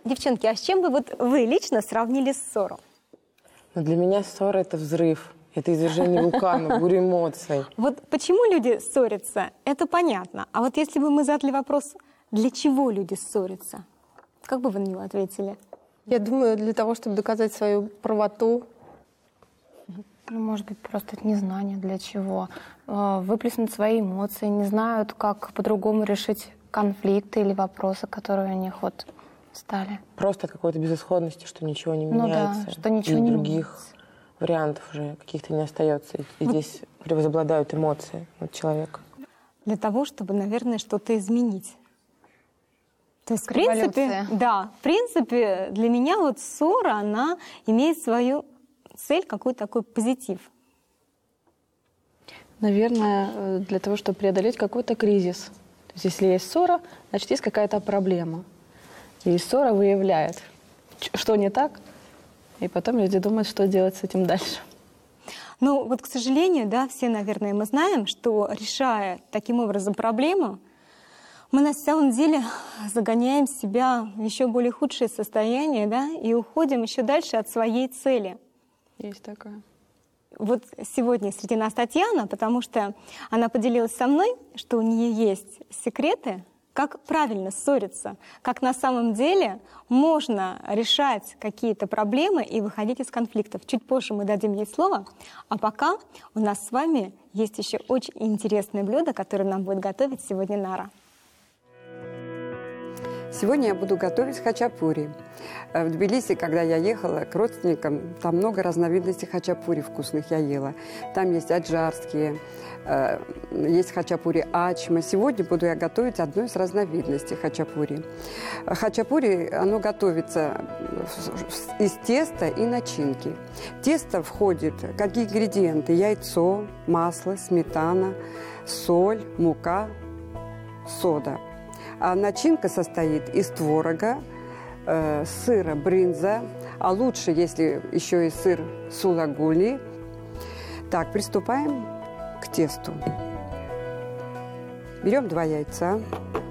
Девчонки, а с чем бы вот вы лично сравнили ссору? Но для меня ссора – это взрыв. Это извержение вулкана, буря эмоций. Вот почему люди ссорятся, это понятно. А вот если бы мы задали вопрос, для чего люди ссорятся, как бы вы на него ответили? Я думаю, для того, чтобы доказать свою правоту. Ну, может быть, просто это незнание для чего. Выплеснуть свои эмоции, не знают, как по-другому решить конфликты или вопросы, которые у них вот стали. Просто от какой-то безысходности, что ничего не Ну меняется. да, что ничего и не других меняется. вариантов уже каких-то не остается. И здесь превозобладают эмоции от человека. Для того, чтобы, наверное, что-то изменить. То есть, в принципе, да, в принципе, для меня вот ссора, она имеет свою цель, какой-то такой позитив. Наверное, для того, чтобы преодолеть какой-то кризис. То есть, если есть ссора, значит, есть какая-то проблема. И ссора выявляет, что не так, и потом люди думают, что делать с этим дальше. Ну, вот, к сожалению, да, все, наверное, мы знаем, что, решая таким образом проблему, мы на самом деле загоняем себя в еще более худшее состояние, да, и уходим еще дальше от своей цели. Есть такое. Вот сегодня среди нас Татьяна, потому что она поделилась со мной, что у нее есть секреты, как правильно ссориться, как на самом деле можно решать какие-то проблемы и выходить из конфликтов. Чуть позже мы дадим ей слово, а пока у нас с вами есть еще очень интересное блюдо, которое нам будет готовить сегодня Нара. Сегодня я буду готовить хачапури. В Тбилиси, когда я ехала к родственникам, там много разновидностей хачапури вкусных я ела. Там есть аджарские, есть хачапури ачма. Сегодня буду я готовить одну из разновидностей хачапури. Хачапури, оно готовится из теста и начинки. В тесто входит какие ингредиенты? Яйцо, масло, сметана, соль, мука, сода. А начинка состоит из творога, сыра брынза, а лучше, если еще и сыр сулагули. Так, приступаем к тесту. Берем 2 яйца,